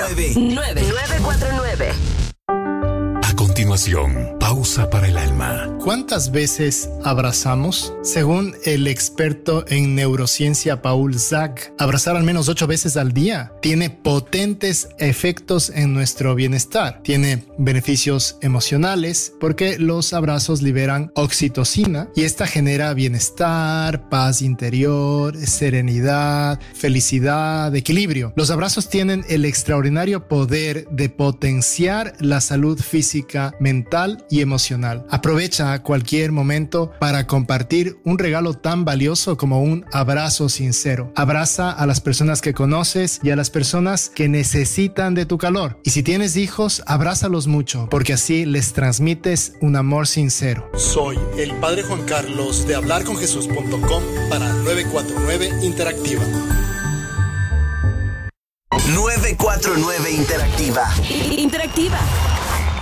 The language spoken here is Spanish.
949. A continuación, pausa para el alma. ¿Cuántas veces abrazamos? Según el experto en neurociencia Paul Zak, abrazar al menos 8 veces al día tiene potentes efectos en nuestro bienestar. Tiene beneficios emocionales porque los abrazos liberan oxitocina y esta genera bienestar, paz interior, serenidad, felicidad, equilibrio. Los abrazos tienen el extraordinario poder de potenciar la salud física, mental y emocional. Aprovecha cualquier momento para compartir un regalo tan valioso como un abrazo sincero. Abraza a las personas que conoces y a las personas que necesitan de tu calor. Y si tienes hijos, abrázalos mucho, porque así les transmites un amor sincero. Soy el Padre Juan Carlos de hablarconjesús.com para 949 Interactiva. 949 Interactiva.